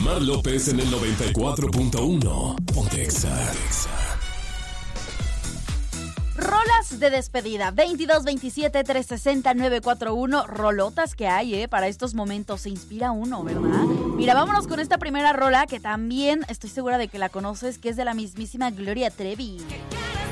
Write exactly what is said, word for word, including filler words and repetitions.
Mar López en el noventa y cuatro punto uno. Ponte Exa. Rolas de despedida, veintidós veintisiete tres sesenta nueve cuatro uno. Rolotas que hay, ¿eh? Para estos momentos se inspira uno, ¿verdad? Mira, vámonos con esta primera rola que también estoy segura de que la conoces, que es de la mismísima Gloria Trevi.